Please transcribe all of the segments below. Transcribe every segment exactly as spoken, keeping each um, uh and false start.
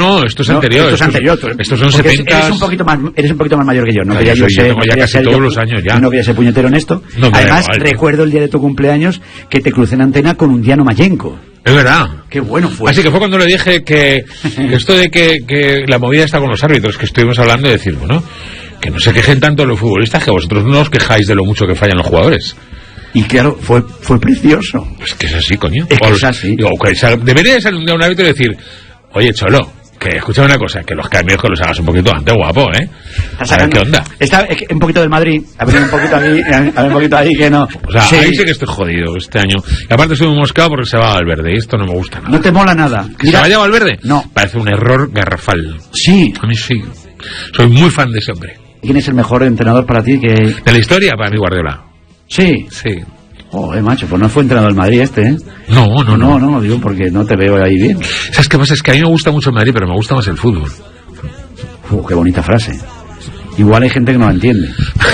no, esto es no, anterior. Esto es anterior. Tú, estos son setenta. Eres un poquito más, eres un poquito más mayor que yo. No Claro, quería yo, yo soy, ser, yo tengo ya casi todos yo, los años ya. No quería ser puñetero en esto. No, Además, igual. recuerdo el día de tu cumpleaños que te crucé en antena con un Diano Mayenko. Es verdad. Qué bueno fue. Así que fue cuando le dije que, que esto de que, que la movida está con los árbitros, que estuvimos hablando, de decir, bueno, que no se quejen tanto los futbolistas, que vosotros no os quejáis de lo mucho que fallan los jugadores. Y claro, fue fue precioso. Es que es así, coño. Es que o, es así. Digo, que, o sea, debería de salir un día un árbitro y decir, oye, Cholo, que escucha una cosa, que los cambios que los hagas un poquito antes, guapo, ¿eh? A ver qué onda. Está es que un poquito del Madrid, a ver un poquito ahí, a ver un poquito ahí que no. O sea, sí. ahí sí que estoy jodido este año. Y aparte estoy muy moscado porque se va Valverde y esto no me gusta nada. No te mola nada. ¿Que se vaya Valverde? No. Parece un error garrafal. Sí. A mí sí. Soy muy fan de ese hombre. ¿Quién es el mejor entrenador para ti? Que ¿De la historia? Para mí Guardiola. Sí. Sí. Joder, macho, pues no fue entrenador del Madrid este, ¿eh? No, no, no. No, no, digo porque no te veo ahí bien. ¿Sabes qué pasa? Es que a mí me gusta mucho el Madrid, pero me gusta más el fútbol. Uh, qué bonita frase. Igual hay gente que no la entiende.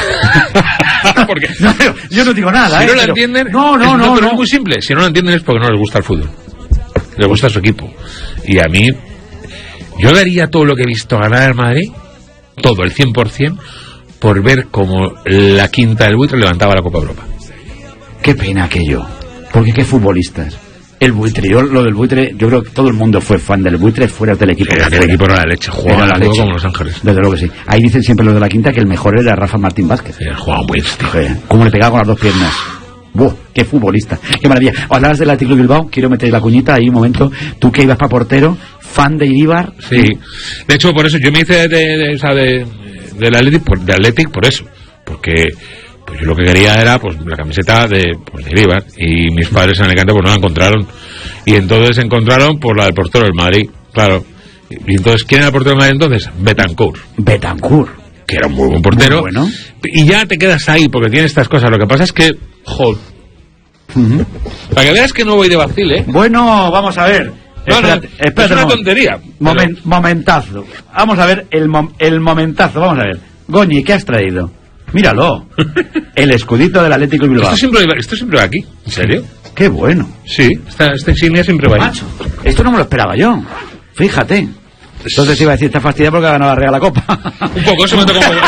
Porque no, yo no digo nada, si ¿eh? no la pero... entienden... No, no, es, no, pero no. es muy simple. Si no la entienden es porque no les gusta el fútbol. Les gusta su equipo. Y a mí... Yo daría todo lo que he visto ganar al Madrid, todo, el cien por ciento, por ver cómo la quinta del buitre levantaba la Copa Europa. Qué pena aquello. Porque qué futbolistas. El buitre, yo lo del buitre, yo creo que todo el mundo fue fan del buitre fuera del equipo. Era que el equipo era la leche, jugaba la leche como Los Ángeles. Desde luego que sí. Ahí dicen siempre los de la quinta que el mejor era Rafa Martín Vázquez. Sí, jugaba muy bien. Cómo le pegaba con las dos piernas. ¡Buah! ¡Qué futbolista! ¡Qué maravilla! Hablas del Athletic Bilbao, quiero meter la cuñita ahí un momento. Tú que ibas para portero, fan de Iríbar. Sí. De hecho, por eso yo me hice de, de, de, o sea, de, del Athletic, por, de Athletic por eso. Porque pues yo lo que quería era pues la camiseta de, pues, de Iríbar. Y mis padres en Alicante pues no la encontraron. Y entonces encontraron por la del portero del Madrid. Claro. Y entonces, ¿quién era el portero del Madrid entonces? Betancourt. Betancourt. Que era un muy buen portero. Muy bueno. Y ya te quedas ahí porque tiene estas cosas. Lo que pasa es que, joder. Uh-huh. Para que veas que no voy de vacile, ¿eh? Bueno, vamos a ver. No, espérate, no, espérate, es una tontería. Momen, pero... Momentazo. Vamos a ver el, mom, el momentazo. Vamos a ver. Goñi, ¿qué has traído? Míralo. El escudito del Atlético de Bilbao. Esto siempre, esto siempre va aquí. ¿En serio? Qué bueno. Sí, esta, esta insignia siempre va ahí. Macho, esto no me lo esperaba yo. Fíjate. Entonces te iba a decir, está fastidiado porque ha ganado la Real la Copa. Un poco, eso me toca un poco.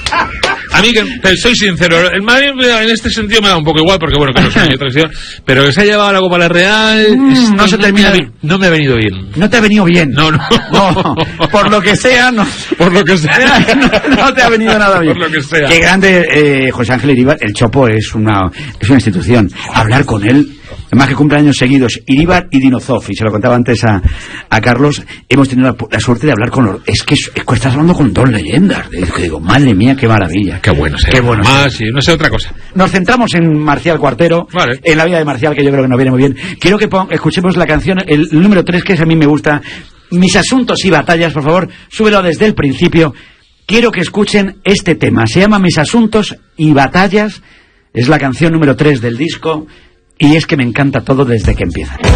A mí, que te soy sincero, el Madrid en este sentido me da un poco igual, porque bueno, que no es una tradición, pero que se ha llevado la Copa a la Real, mm, no se no termina me, bien. No me ha venido bien. No te ha venido bien. No, no. No, por lo que sea, no. Por lo que sea. No, no te ha venido nada bien. Por lo que sea. Qué grande, eh, José Ángel Iríbar. El Chopo es una, es una institución. Hablar con él, además que cumple años seguidos, Iríbar y Dinozov, y se lo contaba antes a, a Carlos, hemos tenido la, la suerte de hablar con los... Es que, es que estás hablando con dos leyendas. Es que digo, madre mía, qué maravilla. Qué bueno, qué bueno. Más, sí, no sé, otra cosa. Nos centramos en Marcial Cuartero, vale. En la vida de Marcial, que yo creo que nos viene muy bien. Quiero que pon, escuchemos la canción, el número tres, que es a mí me gusta. Mis asuntos y batallas, por favor, súbelo desde el principio. Quiero que escuchen este tema. Se llama Mis asuntos y batallas. Es la canción número tres del disco. Y es que me encanta todo desde que empieza.